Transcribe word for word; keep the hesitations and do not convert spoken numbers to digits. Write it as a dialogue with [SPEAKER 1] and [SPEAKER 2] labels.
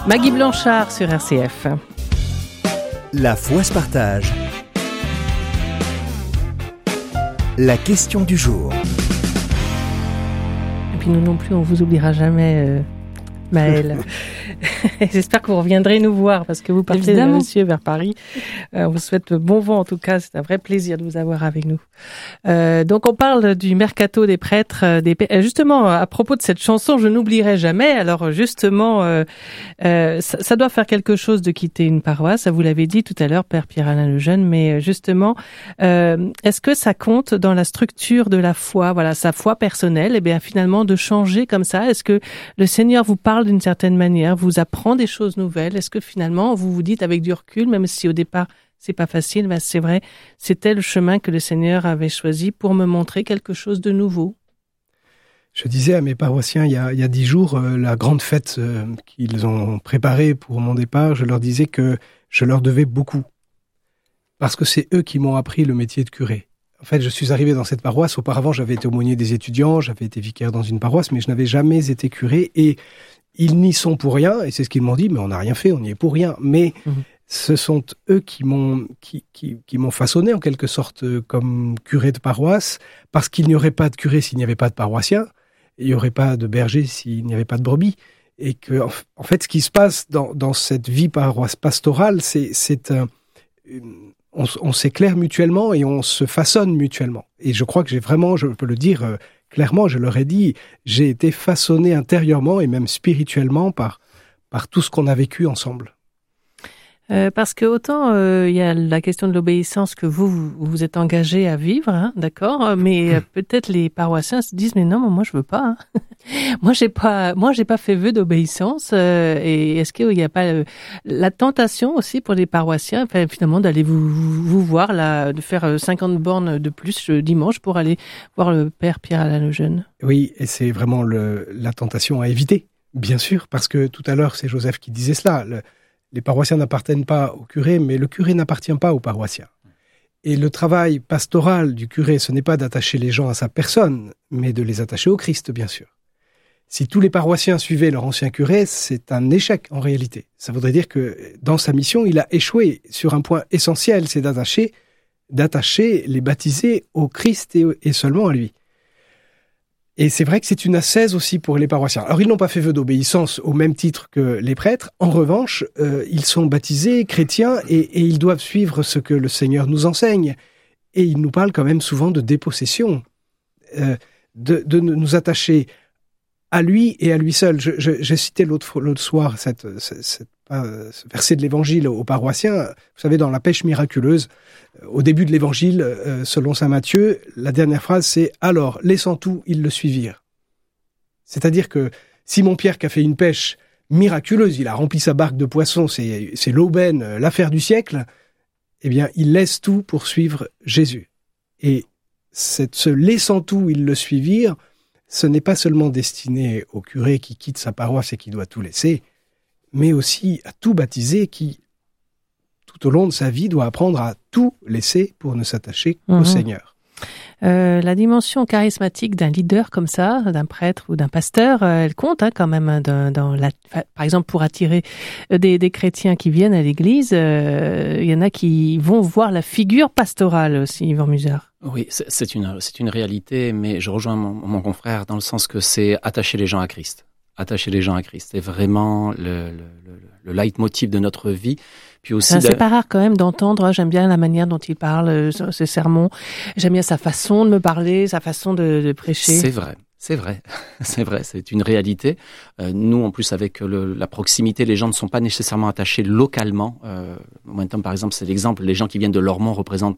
[SPEAKER 1] Maggie Blanchard sur R C F.
[SPEAKER 2] La foi se partage. La question du jour.
[SPEAKER 1] Et puis nous non plus, on vous oubliera jamais, euh, Maëlle. J'espère que vous reviendrez nous voir parce que vous partez, Évidemment. monsieur, vers Paris. Euh, on vous souhaite bon vent en tout cas. C'est un vrai plaisir de vous avoir avec nous. Euh, donc on parle du mercato des prêtres. Des... Justement, à propos de cette chanson, je n'oublierai jamais. Alors justement, euh, euh, ça, ça doit faire quelque chose de quitter une paroisse. Ça vous l'avez dit tout à l'heure, Père Pierre-Alain Lejeune. Mais justement, euh, est-ce que ça compte dans la structure de la foi, voilà, sa foi personnelle, et bien finalement de changer comme ça? Est-ce que le Seigneur vous parle d'une certaine manière, vous apprend des choses nouvelles? Est-ce que finalement vous vous dites avec du recul, même si au départ c'est pas facile, ben c'est vrai, c'était le chemin que le Seigneur avait choisi pour me montrer quelque chose de nouveau?
[SPEAKER 3] Je disais à mes paroissiens il y a, il y a dix jours, euh, la grande fête euh, qu'ils ont préparée pour mon départ, je leur disais que je leur devais beaucoup. Parce que c'est eux qui m'ont appris le métier de curé. En fait, je suis arrivé dans cette paroisse. Auparavant, j'avais été aumônier des étudiants, j'avais été vicaire dans une paroisse, mais je n'avais jamais été curé. Et ils n'y sont pour rien, et c'est ce qu'ils m'ont dit, mais on n'a rien fait, on n'y est pour rien. Mais mmh. ce sont eux qui m'ont, qui, qui, qui m'ont façonné, en quelque sorte, comme curé de paroisse, parce qu'il n'y aurait pas de curé s'il n'y avait pas de paroissien, il n'y aurait pas de berger s'il n'y avait pas de brebis. Et que, en fait, ce qui se passe dans, dans cette vie paroisse pastorale, c'est, c'est un... Une, On, on s'éclaire mutuellement et on se façonne mutuellement. Et je crois que j'ai vraiment, je peux le dire euh, clairement, je leur ai dit, j'ai été façonné intérieurement et même spirituellement par, par tout ce qu'on a vécu ensemble.
[SPEAKER 1] Euh, parce que autant il euh, y a la question de l'obéissance que vous vous, vous êtes engagé à vivre, hein, d'accord, mais euh, peut-être les paroissiens se disent mais non, moi je veux pas. Hein. moi j'ai pas, moi j'ai pas fait vœu d'obéissance. Euh, et est-ce qu'il n'y a pas euh, la tentation aussi pour les paroissiens, enfin, finalement d'aller vous, vous vous voir là, de faire cinquante bornes de plus le dimanche pour aller voir le Père Pierre-Alain Lejeune?
[SPEAKER 3] Oui, et c'est vraiment le, la tentation à éviter, bien sûr, parce que tout à l'heure c'est Joseph qui disait cela. Le, Les paroissiens n'appartiennent pas au curé, mais le curé n'appartient pas aux paroissiens. Et le travail pastoral du curé, ce n'est pas d'attacher les gens à sa personne, mais de les attacher au Christ, bien sûr. Si tous les paroissiens suivaient leur ancien curé, c'est un échec en réalité. Ça voudrait dire que dans sa mission, il a échoué sur un point essentiel, c'est d'attacher, d'attacher les baptisés au Christ et, et seulement à lui. Et c'est vrai que c'est une ascèse aussi pour les paroissiens. Alors, ils n'ont pas fait vœu d'obéissance au même titre que les prêtres. En revanche, euh, ils sont baptisés chrétiens et, et ils doivent suivre ce que le Seigneur nous enseigne. Et il nous parle quand même souvent de dépossession, euh, de, de nous attacher à lui et à lui seul. Je, je, j'ai cité l'autre, l'autre soir cette, cette, cette, euh, ce verset de l'Évangile aux paroissiens. Vous savez, dans la pêche miraculeuse, au début de l'Évangile, euh, selon saint Matthieu, la dernière phrase, c'est « Alors, laissant tout, ils le suivirent ». C'est-à-dire que Simon-Pierre qui a fait une pêche miraculeuse, il a rempli sa barque de poissons, c'est, c'est l'aubaine, l'affaire du siècle, eh bien, il laisse tout pour suivre Jésus. Et cette, ce « laissant tout, ils le suivirent », ce n'est pas seulement destiné au curé qui quitte sa paroisse et qui doit tout laisser, mais aussi à tout baptisé qui, tout au long de sa vie, doit apprendre à tout laisser pour ne s'attacher qu'au mmh. Seigneur.
[SPEAKER 1] Euh, la dimension charismatique d'un leader comme ça, d'un prêtre ou d'un pasteur, euh, elle compte hein, quand même dans, dans la, par exemple pour attirer des, des chrétiens qui viennent à l'église. Euh, il y en a qui vont voir la figure pastorale aussi, Yvan Musard.
[SPEAKER 4] Oui, c'est, c'est une c'est une réalité, mais je rejoins mon, mon confrère dans le sens que c'est attacher les gens à Christ. Attacher les gens à Christ, c'est vraiment le, le, le, le leitmotiv de notre vie. Puis aussi,
[SPEAKER 1] c'est pas rare quand même d'entendre, j'aime bien la manière dont il parle, ce sermon, j'aime bien sa façon de me parler, sa façon de, de prêcher.
[SPEAKER 4] C'est vrai, c'est vrai, c'est vrai, c'est une réalité. Euh, nous, en plus, avec le, la proximité, les gens ne sont pas nécessairement attachés localement. Euh, Momentum, par exemple, c'est l'exemple, les gens qui viennent de Lormont représentent